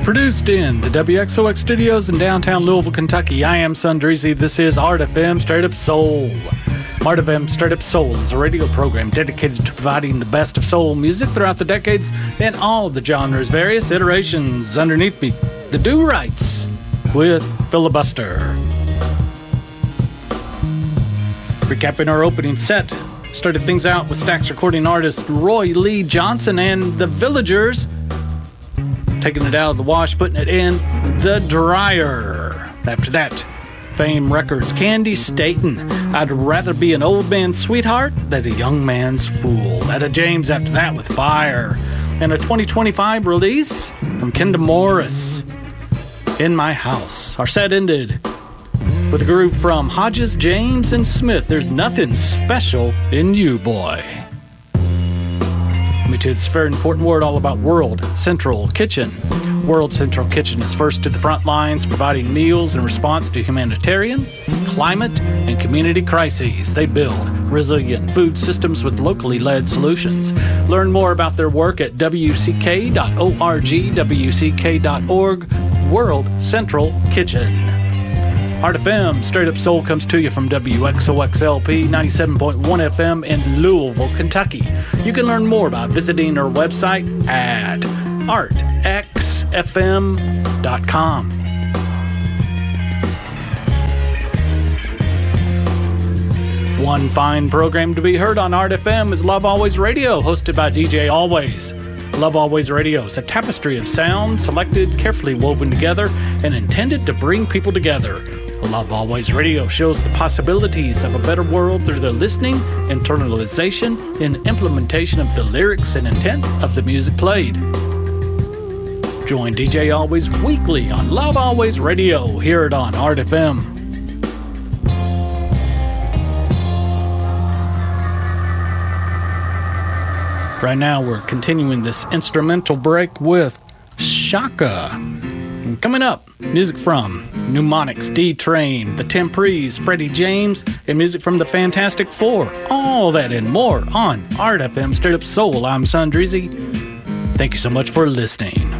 Produced in the WXOX studios in downtown Louisville, Kentucky. I am Son Dreezy. This is Art FM Straight Up Soul. Art FM Straight Up Soul is a radio program dedicated to providing the best of soul music throughout the decades in all the genres, various iterations. Underneath me, the Do-Rights with Filibuster. Recapping our opening set, started things out with Stax recording artist Roy Lee Johnson and the Villagers. Taking it out of the wash, putting it in the dryer. After that, Fame Records, Candy Staten, I'd Rather Be an Old Man's Sweetheart Than a Young Man's Fool. Etta James after that with Fire. And a 2025 release from Kenda Morris, In My House. Our set ended with a group from Hodges, James, and Smith. There's Nothing Special in You, Boy. Let me tell you this very important word all about World Central Kitchen. World Central Kitchen is first to the front lines, providing meals in response to humanitarian, climate, and community crises. They build resilient food systems with locally led solutions. Learn more about their work at wck.org, wck.org, World Central Kitchen. Art FM Straight Up Soul comes to you from WXOXLP 97.1 FM in Louisville, Kentucky. You can learn more about visiting our website at artxfm.com. One fine program to be heard on Art FM is Love Always Radio, hosted by DJ Always. Love Always Radio is a tapestry of sound selected, carefully woven together, and intended to bring people together. Love Always Radio shows the possibilities of a better world through the listening, internalization, and implementation of the lyrics and intent of the music played. Join DJ Always weekly on Love Always Radio. Hear it on Art FM. Right now, we're continuing this instrumental break with Shaka. And coming up, music from Mnemonics, D-Train, The Temprees, Freddie James, and music from the Fantastic Four. All that and more on Art FM Straight Up Soul. I'm Son Dreezy. Thank you so much for listening.